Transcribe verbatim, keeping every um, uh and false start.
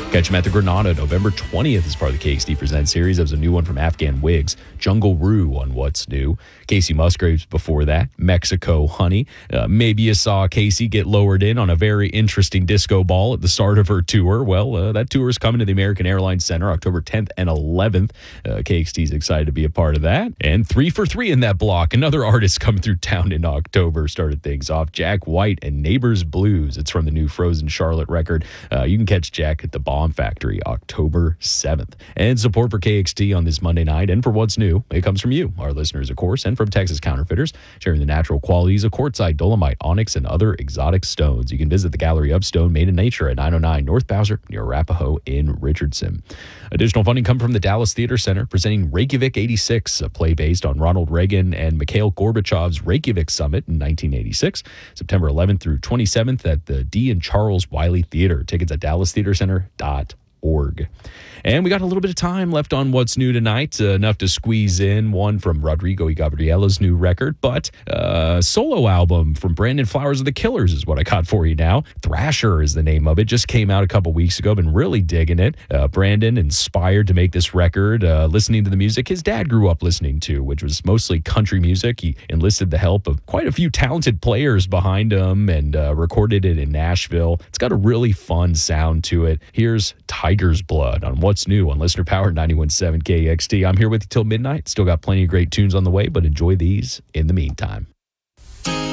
Catch him at the Granada November twentieth as part of the K X T Presents series. That was a new one from Afghan Wigs. Jungle Rue on What's New. Casey Musgraves before that. Mexico Honey. Uh, maybe you saw Casey get lowered in on a very interesting disco ball at the start of her tour. Well, uh, that tour is coming to the American Airlines Center October tenth and eleventh. Uh, K X T's excited to be a part of that. And three for three in that block. Another artist coming through town in October started things off. Jack White and Neighbors Blues. It's from the new Frozen Charlotte record. Uh, you can catch Jack at the Bomb Factory October seventh. And support for K X T on this Monday night and for What's New, it comes from you, our listeners, of course, and from Texas Counterfeiters, sharing the natural qualities of quartzite, dolomite, onyx, and other exotic stones. You can visit the Gallery of Stone Made in Nature at nine oh nine North Bowser near Arapahoe in Richardson. Additional funding come from the Dallas Theater Center, presenting Reykjavik eighty-six, a play based on Ronald Reagan and Mikhail Gorbachev's Reykjavik Summit in nineteen eighty-six, September eleventh through twenty-seventh at the D and Charles Wiley Theater. Tickets at dallas theater center dot org. And we got a little bit of time left on What's New tonight, uh, enough to squeeze in one from Rodrigo y Gabriella's new record, but uh, solo album from Brandon Flowers of the Killers is what I got for you now. Thrasher is the name of it. Just came out a couple weeks ago. Been really digging it. Uh, Brandon inspired to make this record, uh, listening to the music his dad grew up listening to, which was mostly country music. He enlisted the help of quite a few talented players behind him and uh, recorded it in Nashville. It's got a really fun sound to it. Here's Tiger's Blood on What's New on Listener Power ninety-one point seven K X T. I'm here with you till midnight. Still got plenty of great tunes on the way, but enjoy these in the meantime.